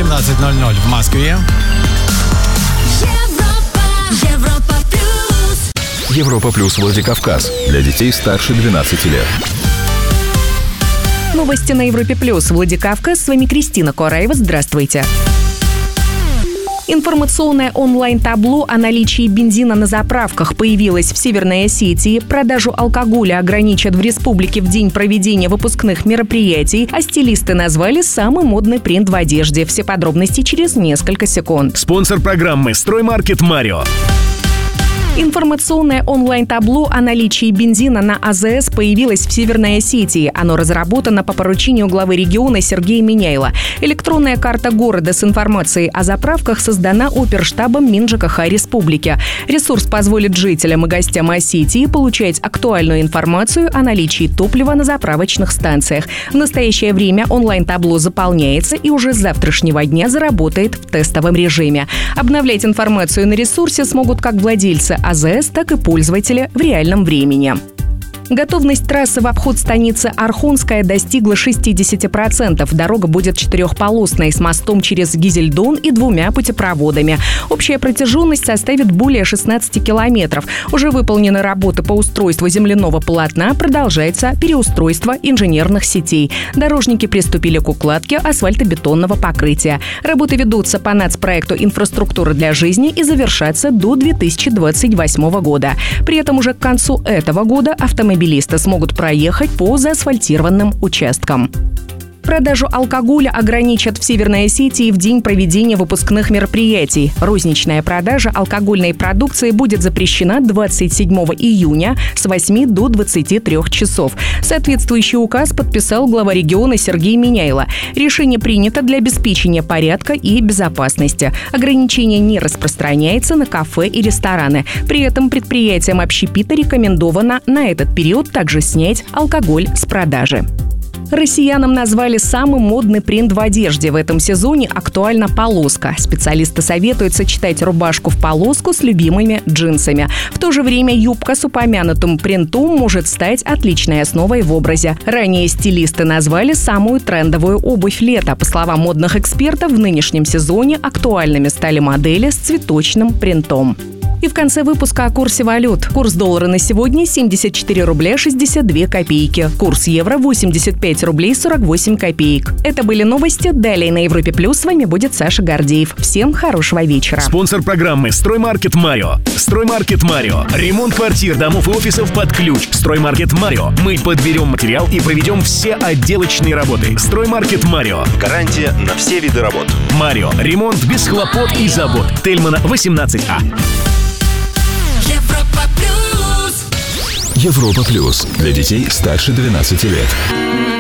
17:00 в Москве. Европа плюс Владикавказ. Для детей старше 12 лет. Новости на Европе плюс Владикавказ. С вами Кристина Кораева. Здравствуйте. Информационное онлайн-табло о наличии бензина на заправках появилось в Северной Осетии. Продажу алкоголя ограничат в республике в день проведения выпускных мероприятий, а стилисты назвали самый модный принт в одежде. Все подробности через несколько секунд. Спонсор программы «Строймаркет Марио». Информационное онлайн-табло о наличии бензина на АЗС появилось в Северной Осетии. Оно разработано по поручению главы региона Сергея Миняйла. Электронная карта города с информацией о заправках создана оперштабом МинЖКХ республики. Ресурс позволит жителям и гостям Осетии получать актуальную информацию о наличии топлива на заправочных станциях. В настоящее время онлайн-табло заполняется и уже с завтрашнего дня заработает в тестовом режиме. Обновлять информацию на ресурсе смогут как владельцы АЗС, так и пользователи в реальном времени. Готовность трассы в обход станицы Архонская достигла 60%. Дорога будет четырехполосной, с мостом через Гизельдон и 2 путепроводами. Общая протяженность составит более 16 километров. Уже выполнены работы по устройству земляного полотна, продолжается переустройство инженерных сетей. Дорожники приступили к укладке асфальтобетонного покрытия. Работы ведутся по нацпроекту «Инфраструктура для жизни» и завершатся до 2028 года. При этом уже к концу этого года автомобилисты смогут проехать по заасфальтированным участкам. Продажу алкоголя ограничат в Северной Осетии в день проведения выпускных мероприятий. Розничная продажа алкогольной продукции будет запрещена 27 июня с 8 до 23 часов. Соответствующий указ подписал глава региона Сергей Миняйла. Решение принято для обеспечения порядка и безопасности. Ограничение не распространяется на кафе и рестораны. При этом предприятиям общепита рекомендовано на этот период также снять алкоголь с продажи. Россиянам назвали самый модный принт в одежде. В этом сезоне актуальна полоска. Специалисты советуют сочетать рубашку в полоску с любимыми джинсами. В то же время юбка с упомянутым принтом может стать отличной основой в образе. Ранее стилисты назвали самую трендовую обувь лета. По словам модных экспертов, в нынешнем сезоне актуальными стали модели с цветочным принтом. И в конце выпуска о курсе валют. Курс доллара на сегодня 74 рубля 62 копейки. Курс евро 85 рублей 48 копеек. Это были новости. Далее на Европе Плюс с вами будет Саша Гордеев. Всем хорошего вечера. Спонсор программы «Строймаркет Марио». «Строймаркет Марио». Ремонт квартир, домов и офисов под ключ. «Строймаркет Марио». Мы подберем материал и проведем все отделочные работы. «Строймаркет Марио». Гарантия на все виды работ. Марио. Ремонт без хлопот и забот. Тельмана, 18А. Европа плюс. Для детей старше 12 лет.